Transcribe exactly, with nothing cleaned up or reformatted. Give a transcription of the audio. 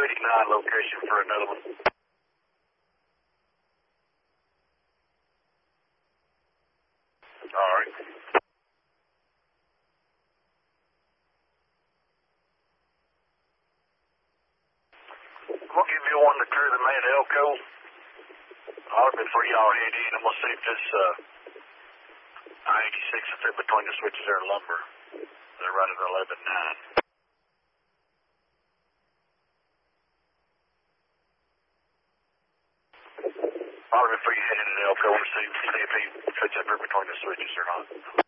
eighty-nine location for another one. All right. I'm gonna give you one to clear the main Elko. I'll before y'all head in. I'm gonna see if this uh, I eighty-six is fit between the switches there and lumber. They're running eleven nine. I'll before you head into the Elko, we'll see, see if he fits up here between the switches or not.